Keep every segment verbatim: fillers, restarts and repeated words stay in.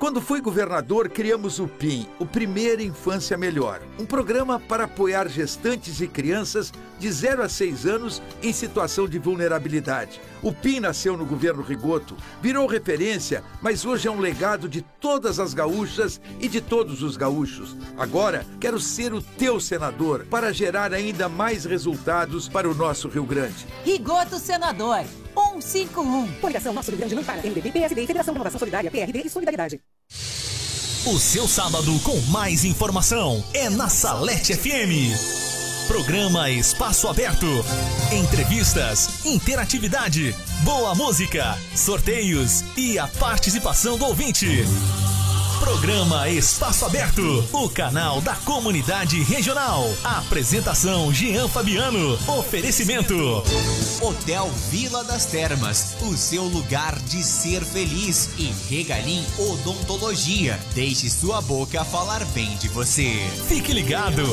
Quando fui governador, criamos o P I M, o Primeira Infância Melhor, um programa para apoiar gestantes e crianças de zero a seis anos em situação de vulnerabilidade. O P I M nasceu no governo Rigoto, virou referência, mas hoje é um legado de todas as gaúchas e de todos os gaúchos. Agora, quero ser o teu senador para gerar ainda mais resultados para o nosso Rio Grande. Rigoto Senador, um cinco um. Coligação Nosso Rio Grande não para. M D B, P S D, Federação Renovação Solidária, P R D e Solidariedade. O seu sábado com mais informação é na Salete F M. Programa Espaço Aberto. Entrevistas, interatividade, boa música, sorteios e a participação do ouvinte. Programa Espaço Aberto, o canal da comunidade regional. Apresentação Jean Fabiano. Oferecimento Hotel Vila das Termas, o seu lugar de ser feliz. E Regalim Odontologia, deixe sua boca falar bem de você. Fique ligado.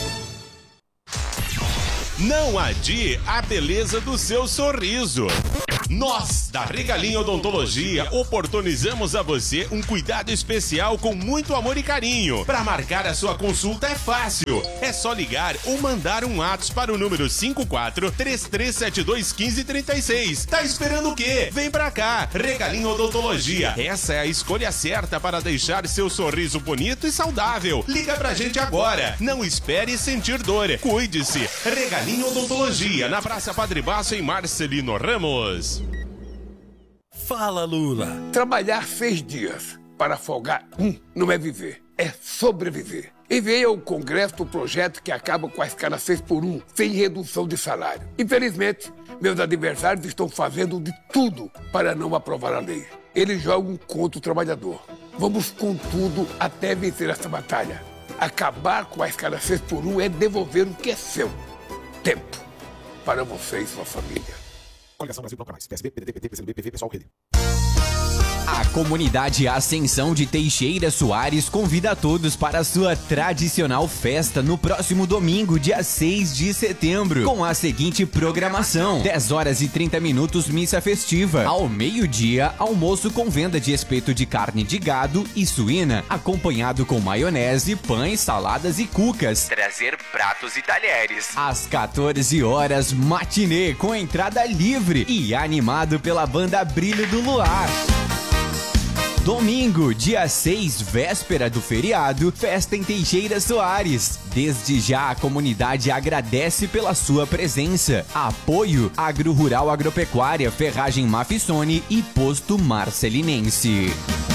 Não adie a beleza do seu sorriso. Nós, da Regalim Odontologia, oportunizamos a você um cuidado especial com muito amor e carinho. Para marcar a sua consulta é fácil. É só ligar ou mandar um WhatsApp para o número cinco quatro, três três sete dois, um cinco três seis. Tá esperando o quê? Vem pra cá. Regalim Odontologia. Essa é a escolha certa para deixar seu sorriso bonito e saudável. Liga pra gente agora. Não espere sentir dor. Cuide-se. Regalim Odontologia, na Praça Padre Baço, em Marcelino Ramos. Fala, Lula. Trabalhar seis dias para folgar um não é viver, é sobreviver. Enviei ao Congresso o projeto que acaba com a escala seis por um, sem redução de salário. Infelizmente, meus adversários estão fazendo de tudo para não aprovar a lei. Eles jogam contra o trabalhador. Vamos com tudo até vencer essa batalha. Acabar com a escala seis por um é devolver o que é seu. Tempo para você e sua família. Coligação Brasil Bloco Mais, P S B, P D T, P T, P C do B, P V, Pessoal, Rede. A comunidade Ascensão de Teixeira Soares convida a todos para a sua tradicional festa no próximo domingo, dia seis de setembro, com a seguinte programação: dez horas e trinta minutos missa festiva. Ao meio-dia, almoço com venda de espeto de carne de gado e suína, acompanhado com maionese, pães, saladas e cucas. Trazer pratos e talheres. Às quatorze horas, matinê com entrada livre e animado pela banda Brilho do Luar. Domingo, dia seis, véspera do feriado, festa em Teixeira Soares. Desde já a comunidade agradece pela sua presença. Apoio Agro Rural Agropecuária, Ferragem Mafissone e Posto Marcelinense.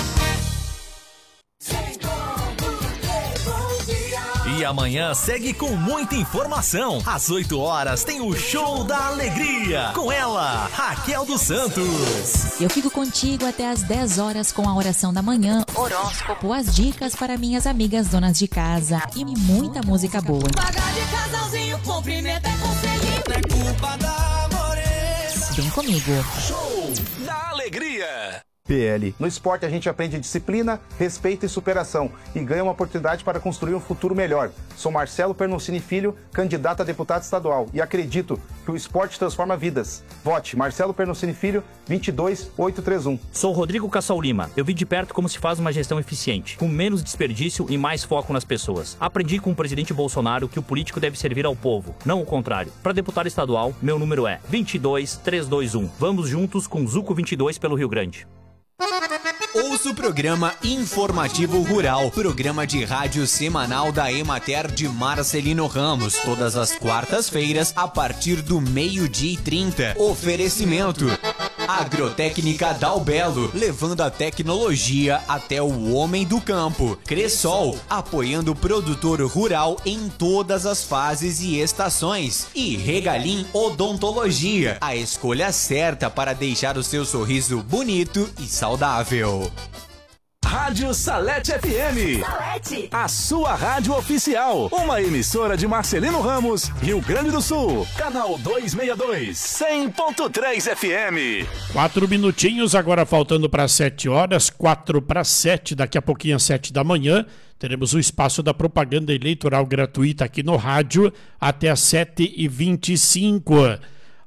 E amanhã segue com muita informação. Às oito horas tem o Show da Alegria. Com ela, Raquel dos Santos. Eu fico contigo até às dez horas com a oração da manhã, horóscopo, as dicas para minhas amigas donas de casa e muita música boa. Pagar de casalzinho, cumprimento é conselhinho. É culpa da Morena. Vem comigo. Show da Alegria. P L. No esporte a gente aprende disciplina, respeito e superação e ganha uma oportunidade para construir um futuro melhor. Sou Marcelo Pernoncini Filho, candidato a deputado estadual e acredito que o esporte transforma vidas. Vote Marcelo Pernoncini Filho, vinte e dois mil oitocentos e trinta e um. Sou Rodrigo Cassal Lima. Eu vi de perto como se faz uma gestão eficiente, com menos desperdício e mais foco nas pessoas. Aprendi com o presidente Bolsonaro que o político deve servir ao povo, não o contrário. Para deputado estadual, meu número é vinte e dois mil trezentos e vinte e um. Vamos juntos com Zuco vinte e dois pelo Rio Grande. Ouça o programa Informativo Rural, programa de rádio semanal da Emater de Marcelino Ramos, todas as quartas-feiras, a partir do meio-dia e trinta. Oferecimento Agrotécnica Dalbelo, levando a tecnologia até o homem do campo. Cressol, apoiando o produtor rural em todas as fases e estações. E Regalim Odontologia, a escolha certa para deixar o seu sorriso bonito e saudável. Rádio Salete F M. Salete. A sua rádio oficial. Uma emissora de Marcelino Ramos, Rio Grande do Sul. Canal duzentos e sessenta e dois, cem ponto três F M. Quatro minutinhos, agora faltando para sete horas, quatro para sete, daqui a pouquinho às sete da manhã. Teremos o espaço da propaganda eleitoral gratuita aqui no rádio até às sete e vinte e cinco.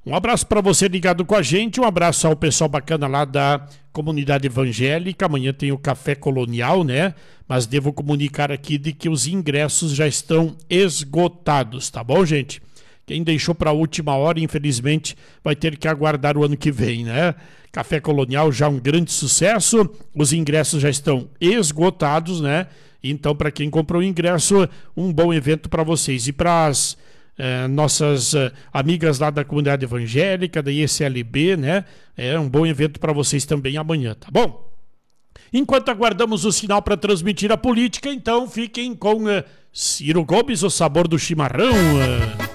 Um abraço para você ligado com a gente, um abraço ao pessoal bacana lá da comunidade evangélica. Amanhã tem o Café Colonial, né? Mas devo comunicar aqui de que os ingressos já estão esgotados, tá bom, gente? Quem deixou para a última hora, infelizmente, vai ter que aguardar o ano que vem, né? Café Colonial já um grande sucesso, os ingressos já estão esgotados, né? Então, para quem comprou o ingresso, um bom evento para vocês. E para as eh, nossas eh, amigas lá da comunidade evangélica, da I S L B, né? É um bom evento para vocês também amanhã, tá bom? Enquanto aguardamos o sinal para transmitir a política, então fiquem com eh, Ciro Gomes, o sabor do chimarrão. Eh.